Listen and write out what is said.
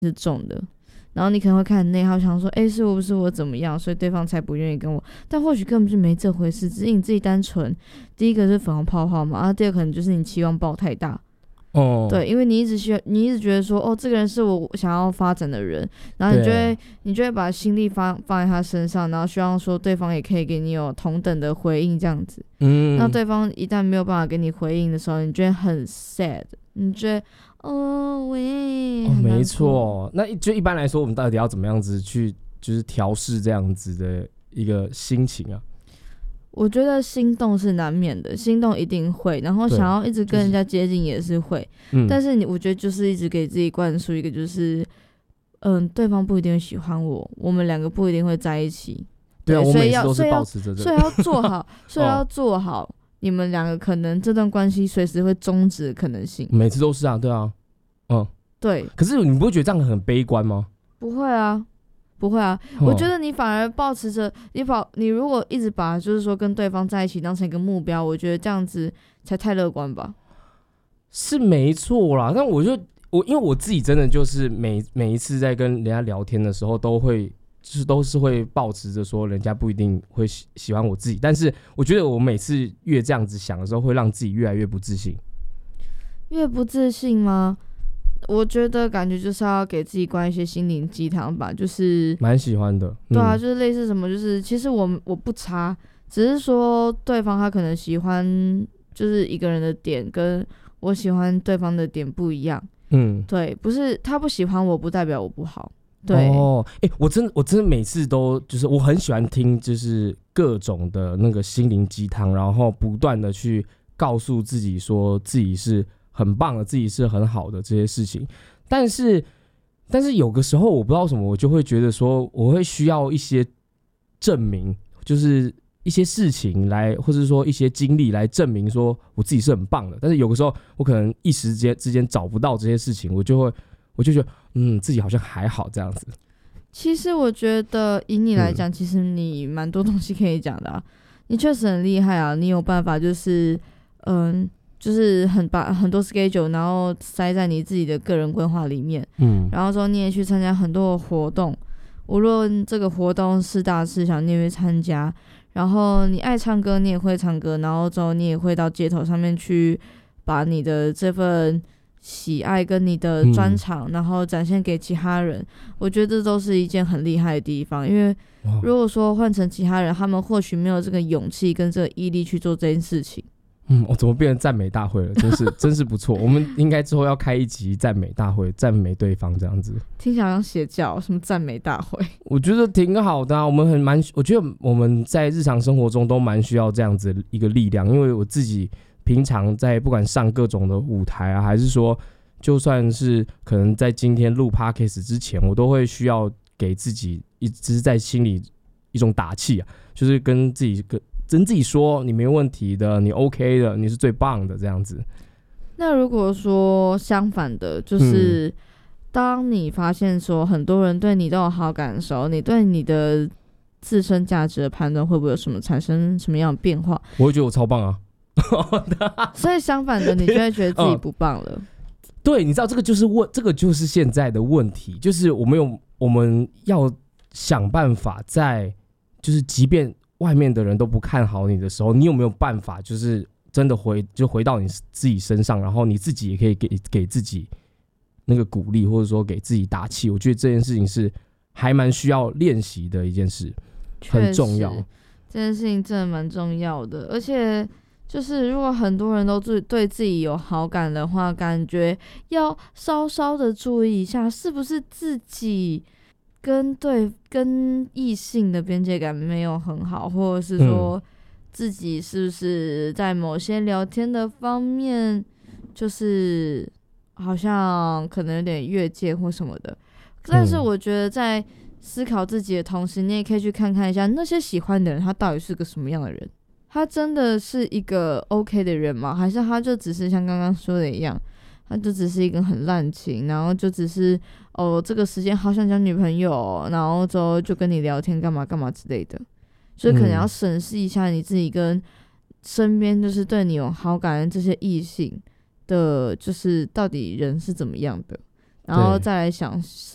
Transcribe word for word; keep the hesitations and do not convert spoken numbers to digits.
是重的，然后你可能会看很内耗，想说哎、欸，是我不是我怎么样，所以对方才不愿意跟我，但或许根本就没这回事，只是你自己单纯。第一个是粉红泡泡嘛，啊，第二个可能就是你期望抱太大。哦，对，因为你一直需要，你一直觉得说，哦，这个人是我想要发展的人，然后你就会，你就会把心力放放在他身上，然后希望说对方也可以给你有同等的回应，这样子。嗯，那对方一旦没有办法给你回应的时候，你就会很 sad， 你觉得，哦喂， 哦，没错。那就一般来说，我们到底要怎么样子去，就是调试这样子的一个心情啊？ 我觉得心动是难免的，心动一定会，然后想要一直跟人家接近也是会，就是嗯、但是你我觉得就是一直给自己灌输一个就是，嗯，对方不一定会喜欢我，我们两个不一定会在一起。 对啊，我每次都是抱持着这个， 所以要做好，所以要做好，哦、你们两个可能这段关系随时会终止的可能性。 每次都是啊，对啊，嗯， 对。 可是你不会觉得这样很悲观吗？ 不会啊。不会啊，哦、我觉得你反而抱持着你保，你如果一直把就是说跟对方在一起当成一个目标，我觉得这样子才太乐观吧。 是没错啦，但我就我因为我自己真的就是每每一次在跟人家聊天的时候，都会就是都是会抱持着说人家不一定会 喜, 喜欢我自己，但是我觉得我每次越这样子想的时候，会让自己越来越不自信。 越不自信吗？我觉得感觉就是要给自己灌一些心灵鸡汤吧，就是蛮喜欢的。 对啊，嗯、就是类似什么，就是其实我我不差，只是说对方他可能喜欢就是一个人的点跟我喜欢对方的点不一样。嗯，对，不是他不喜欢我不代表我不好。对哦，哎、欸，我真的我真的每次都就是我很喜欢听就是各种的那个心灵鸡汤，然后不断的去告诉自己说自己是很棒的，自己是很好的这些事情，但是，但是有个时候我不知道什么，我就会觉得说，我会需要一些证明，就是一些事情来，或者说一些经历来证明说我自己是很棒的。但是有个时候，我可能一时间之间找不到这些事情，我就会，我就觉得，嗯，自己好像还好这样子。 其实我觉得以你来讲，嗯、其实你蛮多东西可以讲的啊，你确实很厉害啊，你有办法就是，嗯。就是很把很多 schedule 然后塞在你自己的个人规划里面，嗯，然后之后你也去参加很多的活动，无论这个活动是大是小，你也会参加。然后你爱唱歌，你也会唱歌，然后之后你也会到街头上面去把你的这份喜爱跟你的专长，嗯、然后展现给其他人。我觉得这都是一件很厉害的地方，因为如果说换成其他人，他们或许没有这个勇气跟这个毅力去做这件事情。 嗯，我怎么变成赞美大会了？真是真是不错。我们应该之后要开一集赞美大会，赞美对方这样子。 听起来好像邪教，什么赞美大会？ 我觉得挺好的啊。我们很蛮，我觉得我们在日常生活中都蛮需要这样子一个力量。因为我自己平常在不管上各种的舞台啊，还是说就算是可能在今天录 podcast 之前，我都会需要给自己一直在心里一种打气啊，就是跟自己跟。跟自己说你没问题的，你 OK 的，你是最棒的这样子。 那如果说相反的，就是、嗯、当你发现说很多人对你都有好感的时候，你对你的自身价值的判断会不会有什么产生什么样的变化？ 我会觉得我超棒啊。 所以相反的，你就会觉得自己不棒了。 嗯、对，你知道这个就是问，这个就是现在的问题，就是我们有我们要想办法在，就是即便。外面的人都不看好你的时候，你有没有办法就是真的回就回到你自己身上，然后你自己也可以给给自己那个鼓励，或者说给自己打气？我觉得这件事情是还蛮需要练习的一件事，很重要。 这件事情真的蛮重要的，而且就是如果很多人都对自己有好感的话，感觉要稍稍的注意一下，是不是自己。跟对跟异性的边界感没有很好，或者是说自己是不是在某些聊天的方面，就是好像可能有点越界或什么的。但是我觉得在思考自己的同时，你也可以去看看一下那些喜欢的人，他到底是个什么样的人？他真的是一个 OK 的人吗？还是他就只是像刚刚说的一样？他就只是一个很滥情，然后就只是哦，这个时间好想交女朋友，然后之后就跟你聊天干嘛干嘛之类的，所以可能要审视一下你自己跟身边就是对你有好感的这些异性的，就是到底人是怎么样的，然后再来想